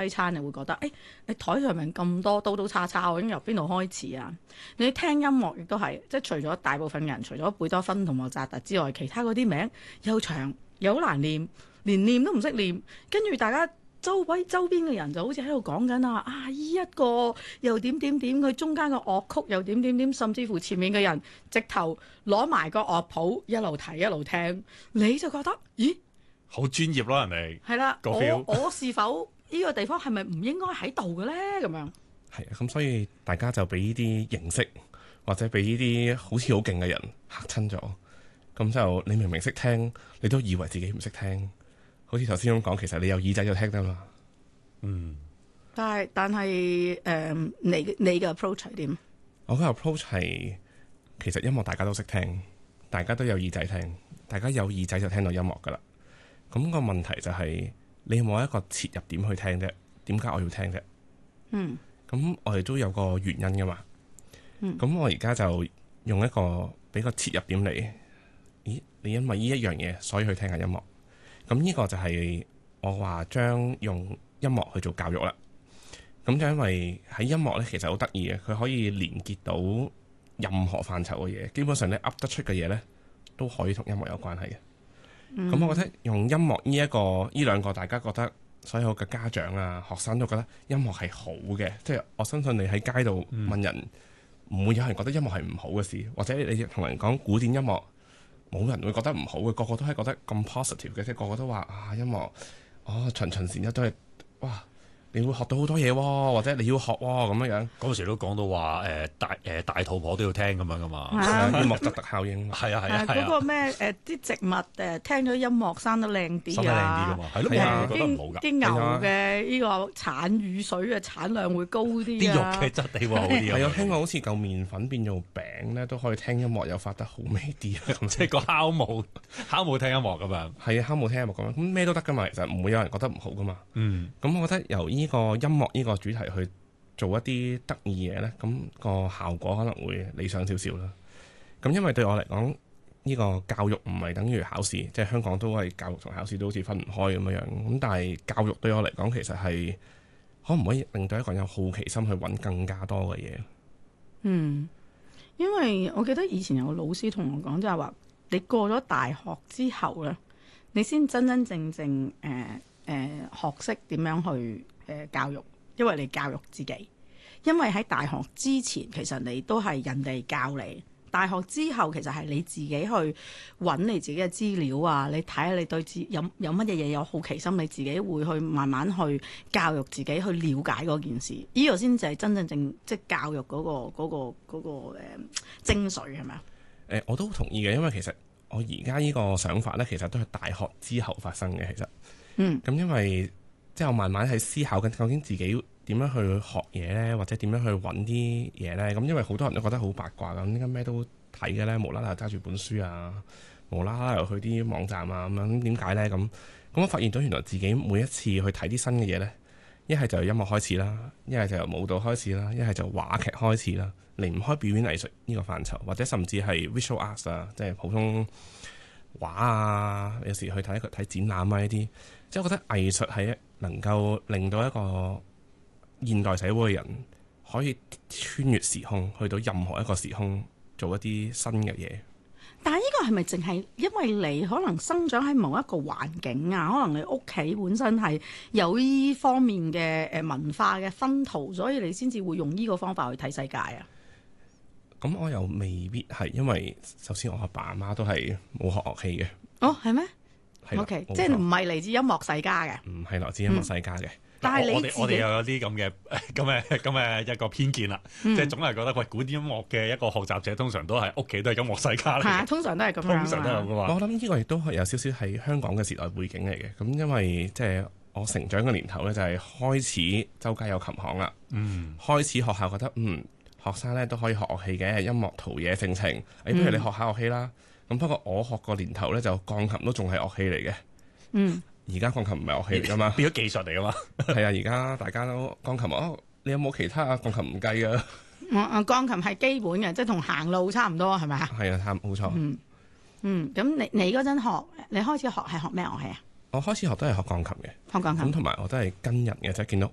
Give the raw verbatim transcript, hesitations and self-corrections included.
西餐，你會覺得誒、欸，你台上面咁多刀刀叉叉，我已經由邊度開始啊？你聽音樂亦都係，即係除咗大部分人，除咗貝多芬同莫扎特之外，其他嗰啲名又長又好難念，連念都唔識念，跟住大家周圍周邊嘅人就好似喺度講緊啊啊！依一個又點點點，佢中間個樂曲又點點點，甚至乎前面嘅人直頭攞埋個樂譜一路睇一路聽，你就覺得咦？ 好專業咯，人哋係啦， 個我 feel 我是否呢個地方係咪唔應該喺度嘅咧？咁樣係啊，咁所以大家就俾呢啲形式或者俾呢啲好似好勁嘅人嚇親咗，咁就你明明識聽，你都以為自己唔識聽。好似頭先咁講，其實你有耳仔就聽得嘛。 嗯， 但係但係誒、呃，你你嘅 approach 係點？ 我嘅 approach 係其實音樂大家都識聽，大家都有耳仔聽，大家有耳仔就聽到音樂噶啦。咁、個問題就係、是、你有冇一個切入點去聽啫？點解我要聽啫？ 嗯， 咁我哋都有個原因噶嘛。 嗯， 咁我而家就用一個俾個切入點嚟。咦？你因為呢一樣嘢，所以去聽下音樂。咁呢個就係我話將用音樂去做教育啦。咁就因為喺音樂咧，其實好得意嘅，佢可以連結到任何範疇嘅嘢。基本上咧，噏得出嘅嘢咧，都可以同音樂有關係嘅。咁、嗯、我覺得用音樂呢、這、一個呢兩個，大家覺得所有嘅家長啊、學生都覺得音樂係好嘅。即係我相信你喺街度問人，唔、嗯、會有人覺得音樂係唔好嘅事，或者你同人講古典音樂。冇人會覺得唔好嘅，個個都係覺得咁 positive 嘅，即係個個都話啊音樂，哦循循善誘都係，哇！你會學到好多嘢喎，或者你要學喎咁樣樣。 嗰時都講到話誒、呃、大誒、呃、大肚婆都要聽咁樣噶嘛， 音樂特特效應。 係啊係啊係啊。 嗰個咩誒啲植物誒聽咗音樂生得靚啲啊， 生得靚啲噶嘛，係咯， 係啊我覺得唔好㗎。 啲牛嘅呢個產乳水嘅產量會高啲啲肉嘅質地會好啲。 係啊，聽講好似嚿麵粉變做餅咧，都可以聽音樂又發得好味啲啊！ 即係個酵母酵母聽音樂咁樣。 係啊，酵母聽音樂咁樣，咁咩都得噶嘛，其實唔會有人覺得唔好噶嘛。 嗯。咁我覺得由呢個音樂呢個主題去做一啲得意嘢咧，咁個效果可能會理想少少啦。咁因為對我嚟講，呢個教育唔係等於考試，即係香港都係教育同考試都好似分唔開咁樣樣。咁但係教育對我嚟講，其實係可唔可以令到一個人有好奇心去揾更加多嘅嘢？ 嗯，因為我記得以前有個老師同我講，就係話你過咗大學之後咧，你先真真正正誒誒、呃呃、學識點樣去誒、呃、教育，因為你教育自己。因為喺大學之前，其實你都係人哋教你。大學之後，其實係你自己去揾你自己嘅資料啊！你睇下你對自有有乜嘢嘢有好奇心，你自己會去慢慢去教育自己，去了解嗰件事。呢、這個先至係真真正即係教育嗰、那個嗰、那個嗰、那個誒、呃、精髓係咪啊？ 誒、呃，我都同意嘅，因為其實我而家呢個想法咧，其實都係大學之後發生嘅。其實，嗯，咁因為即係我慢慢喺思考緊，究竟自己點樣去學嘢咧，或者點樣去揾啲嘢咧？咁因為好多人都覺得好八卦咁，點解咩都睇嘅咧？無啦啦揸住本書啊，無啦啦又去啲網站啊咁樣，點解咧？咁咁我發現到原來自己每一次去睇啲新嘅嘢咧，一係就由音樂開始啦，一係就由舞蹈開始啦，一係就話劇開始啦，離唔開表演藝術呢個範疇，或者甚至係 visual arts 啊，即係普通畫啊，有時去睇睇展覽啊呢啲，即係我覺得藝術係能夠令到一個現代社會嘅人可以穿越時空，去到任何一個時空做一啲新嘅嘢。 但係呢個係咪淨係因為你可能生長喺某一個環境啊？可能你屋企本身係有呢方面嘅誒文化嘅熏陶，所以你先至會用呢個方法去睇世界啊？ 咁我又未必係，因為首先我阿爸阿媽都係冇學樂器嘅。 哦，係咩係 ？OK，即係唔係嚟自音樂世家嘅？ 唔係來自音樂世家嘅。嗯但係你我哋我哋又有啲咁嘅咁嘅咁嘅一個偏見啦，嗯、即係總係覺得喂，古典音樂嘅一個學習者通常都係屋企都係音樂世家嚟嘅、啊， 通常都係咁樣， 通常都係咁嘅嘛。 我諗呢個亦都係有少少係香港嘅時代背景嚟嘅。咁因為即係我成長嘅年頭咧，就係開始周街有琴行啦。嗯，開始學校覺得嗯學生咧都可以學樂器嘅，音樂陶冶性情。誒、哎，不如你學下樂器啦。咁、嗯、不過我學個年頭咧，就鋼琴都仲係樂器嚟嘅。嗯。而家鋼琴唔係樂器嚟噶嘛， 變咗技術嚟噶嘛。 係啊，而家大家都鋼琴哦，你有冇其他啊？鋼琴唔計噶。 我啊鋼琴係基本嘅，即係同行路差唔多，係咪啊？ 係啊，差冇錯。 嗯嗯，咁你你嗰陣學，你開始學係學咩樂器啊？ 我開始學都係學鋼琴嘅， 學鋼琴。 咁同埋我都係跟人嘅，即係見到